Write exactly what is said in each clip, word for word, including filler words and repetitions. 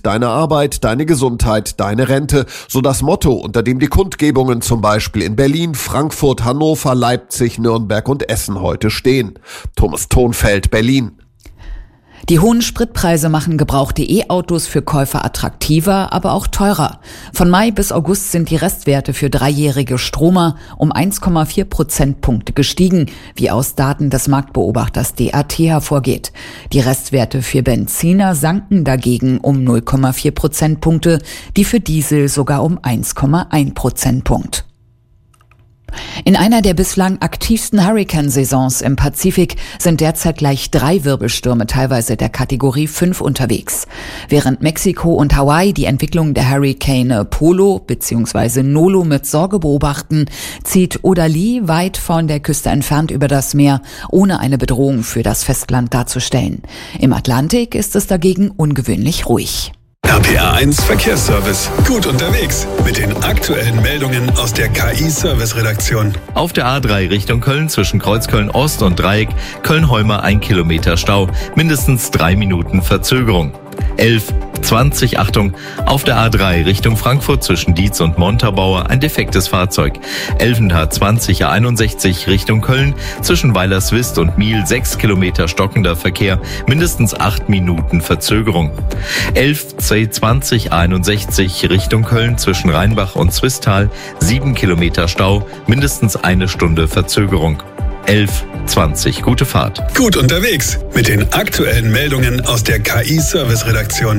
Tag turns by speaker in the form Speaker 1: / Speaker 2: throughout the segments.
Speaker 1: deine Arbeit, deine Gesundheit, deine Rente. So das Motto, unter dem die Kundgebungen zum Beispiel in Berlin, Frankfurt, Hannover, Leipzig, Nürnberg und Essen heute stehen. Thomas Thonfeld, Berlin.
Speaker 2: Die hohen Spritpreise machen gebrauchte E-Autos für Käufer attraktiver, aber auch teurer. Von Mai bis August sind die Restwerte für dreijährige Stromer um eins Komma vier Prozentpunkte gestiegen, wie aus Daten des Marktbeobachters D A T hervorgeht. Die Restwerte für Benziner sanken dagegen um null Komma vier Prozentpunkte, die für Diesel sogar um eins Komma eins Prozentpunkt. In einer der bislang aktivsten Hurrikansaisons im Pazifik sind derzeit gleich drei Wirbelstürme teilweise der Kategorie fünf unterwegs. Während Mexiko und Hawaii die Entwicklung der Hurrikane Polo bzw. Nolo mit Sorge beobachten, zieht Odalie weit von der Küste entfernt über das Meer, ohne eine Bedrohung für das Festland darzustellen. Im Atlantik ist es dagegen ungewöhnlich ruhig.
Speaker 3: R P R eins Verkehrsservice. Gut unterwegs mit den aktuellen Meldungen aus der K I-Service-Redaktion.
Speaker 4: Auf der A drei Richtung Köln zwischen Kreuzköln Ost und Dreieck, Köln-Holmer ein Kilometer Stau, mindestens drei Minuten Verzögerung. elf zwanzig, Achtung, auf der A drei Richtung Frankfurt zwischen Dietz und Montabaur ein defektes Fahrzeug. elf H zwanzig A einundsechzig Richtung Köln zwischen Weilerswist und Miel sechs Kilometer stockender Verkehr, mindestens acht Minuten Verzögerung. elf C zwanzig A einundsechzig Richtung Köln zwischen Rheinbach und Zwistal sieben Kilometer Stau, mindestens eine Stunde Verzögerung. elf zwanzig, gute Fahrt.
Speaker 3: Gut unterwegs mit den aktuellen Meldungen aus der K I-Service-Redaktion.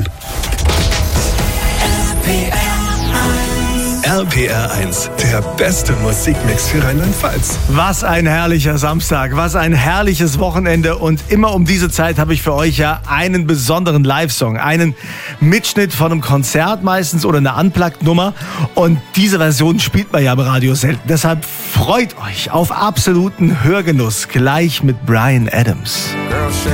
Speaker 3: R P R eins, der beste Musikmix für Rheinland-Pfalz.
Speaker 5: Was ein herrlicher Samstag, was ein herrliches Wochenende und immer um diese Zeit habe ich für euch ja einen besonderen Live-Song, einen Mitschnitt von einem Konzert meistens oder eine Unplugged-Nummer und diese Version spielt man ja im Radio selten. Deshalb freut euch auf absoluten Hörgenuss gleich mit Bryan Adams.